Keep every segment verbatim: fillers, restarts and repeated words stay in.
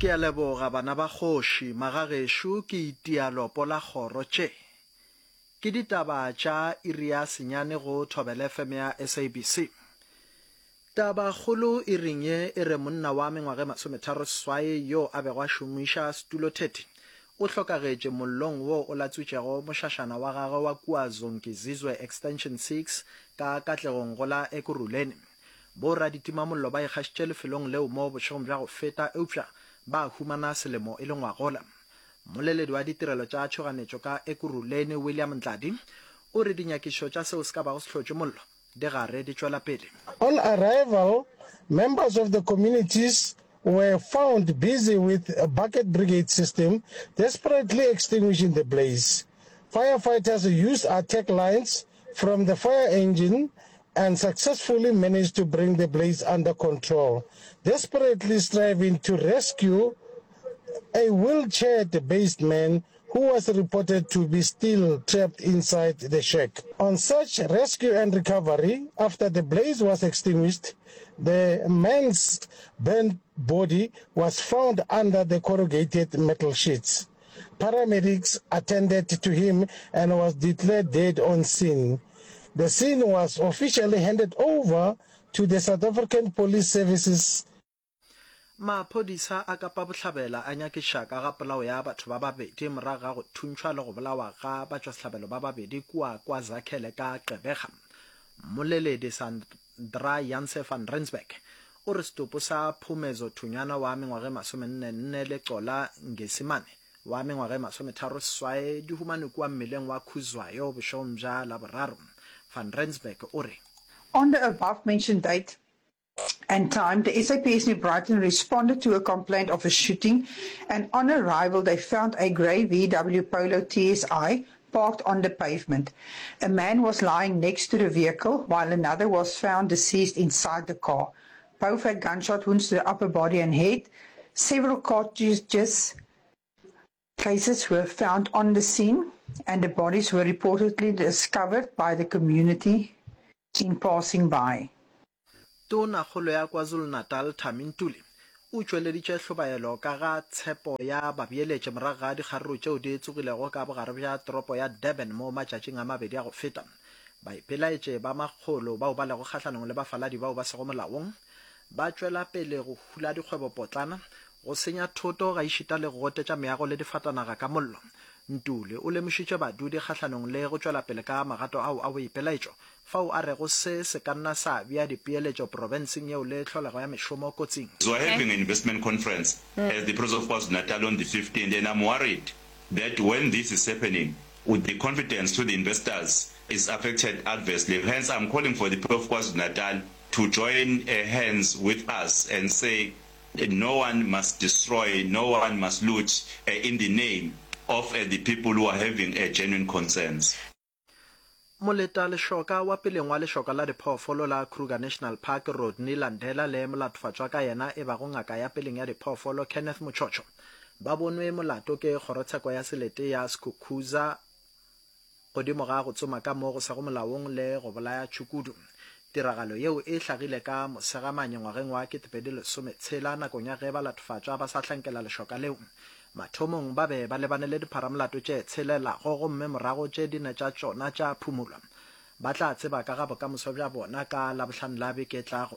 Ke a leboga bana ba kgoši magagesho ke itialopo la kgoro tše. Ke ditaba tša iri ya senyane go Thobela F M ya S A B C. Taba kgolo e reng ye e re monna wa mengwaga masometharo seswai yo a bego a šomiša setulo thirty o hlokagetše mollong wo o latswitšego mošašana wa gagwe wa kua Zonkizizwe Extension six ka katlegong go la Ekurhuleni. Borra ditimamollo ba ikgašitše lefelong leo mo bošegong bja go feta eupša ba humana selemo e le ngwagola. Moleledi wa ditirelo tša tšhoganetšo ka Ekurhuleni William Ntladi o re dinyakišo tša seo se ka bago se hlotše mollo di gare di tšwela pele. On arrival, members of the communities were found busy with a bucket brigade system, desperately extinguishing the blaze. Firefighters used attack lines from the fire engine and successfully managed to bring the blaze under control, desperately striving to rescue a wheelchair-based man who was reported to be still trapped inside the shack. On such rescue and recovery, after the blaze was extinguished, the man's burnt body was found under the corrugated metal sheets. Paramedics attended to him and was declared dead on scene. The scene was officially handed over to the South African Police Services. Maphodisa a Kapa Botlhabela a nyakiša ka ga polao ya batho ba babedi morago ga go thuntšhwa le go bolawa ga batšwasehlabelo ba babedi kua kwa Zakhele ka Gqeberha. Moleledi Sandra Janse van Rensburg o re setopo sa Phumezo Thunyana wa mengwaga masomenne le Xola Ngesimane wa mengwaga masometharo seswai di humane kua mmeleng wa Khuzwayo bošegong bja Laboraro. Van Rensburg o re, on the above-mentioned date and time, the S A P S New Brighton responded to a complaint of a shooting, and on arrival they found a grey V W Polo T S I parked on the pavement. A man was lying next to the vehicle, while another was found deceased inside the car. Both had gunshot wounds to the upper body and head. Several cartridges cases were found on the scene, and the bodies were reportedly discovered by the community in passing by. Tona kgolo ya KwaZulu-Natal Thamintuli o tšweleditše hlobaelo ka ga tshepo ya babieletše morago ga dikgaruru tšeo di tsogilego ka bogare bja toropo ya Durban mo matšatšing a mabedi a go feta. Baipelaetše ba makgolo bao ba lego kgahlanong le bafaladi bao ba sego molaong ba tšwela pele go hula dikgwebo potlana, go senya thoto ga išita le go gotetša meago le difatanaga ka mollo. Ntule o lemošitše badudi kgahlanong le go tšwela pele ka magato ao a boipelaetšo fao a rego se se ka nna sa bja dipeeletšo provinseng yeo le tlholego ya mešomo kotsing. So we're having an investment conference mm. at the Province of KwaZulu-Natal on the fifteenth, and I'm worried that when this is happening, with the confidence to the investors is affected adversely. Hence, I'm calling for the Province of KwaZulu-Natal to join uh, hands with us and say that no one must destroy, no one must loot uh, in the name of uh, the people who are having uh, genuine concerns. Moleta Leshoka wa peleng wa Leshoka la diphoofolo la Kruger National Park Road ni landela le molatofatšwa ka yena e ba go ngaka ya peleng ya diphoofolo Kenneth Mochocho. Ba bonwe molato ke kgorotsheko ya selete ya Skukuza godimo ga go tsoma ka mo go sa go molaong le go bolaya Chukudu. Tiragalo yeo e hlagile ka mosegamanye ngwageng wa ketepedi lesome tshela nakong ya ge balatofatšwa ba sa hlankela Leshoka leo. Mathomong ba be ba lebane le dipharamolato tše tshelela go gomme morago tše dine tša tšona tša phumulwa. Ba tla tseba ka ga bokamoso bja bona ka Labohlano la beke tlago.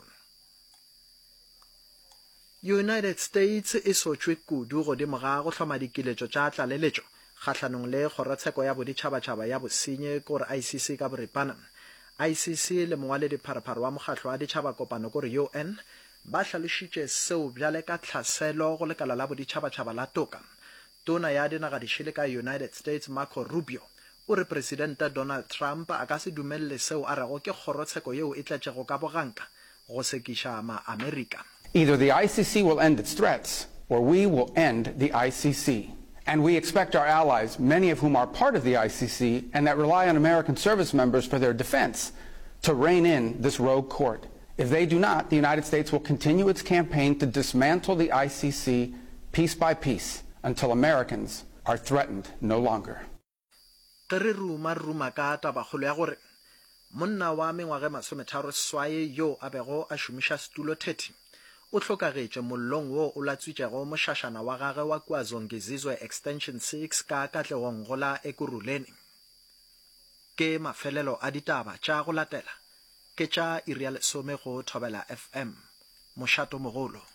United States e sotšwe kudu godimo ga go hloma dikiletšo tša tlaleletšo kgahlanong le kgorotsheko ya boditšhabatšhaba ya bosenye kore I C C ka boripana. I C C le mongwaledi pharephare wa mokgatlo wa ditšhabakopano kore U N ba hlalošitše seo bjale ka tlhaselo go lekala la boditšhabatšhaba la toka. Tona ya dinagadišele ka United States Marco Rubio o re Presidente Donald Trump a ka se dumelele seo a rego ke kgorotsheko yeo e tletšego ka boganka go sekiša ma-Amerika. Either the I C C will end its threats or we will end the I C C. And we expect our allies, many of whom are part of the I C C and that rely on American service members for their defense, to rein in this rogue court. If they do not, the United States will continue its campaign to dismantle the I C C piece by piece until Americans are threatened no longer. Ke re ruma ruma ka tabakgolo ya gore monna wa mengwaga masometharo seswai yo a bego a šomiša setulo thirty o hlokagetše mollong wo o latswitšego mošašana wa gage wa kua Zongizizwe extension six ka katlegong go la Ekurhuleni. Ke mafelelo a ditaba tša go latela ke tša iri ya lesome go Thobela F M mošato mogolo.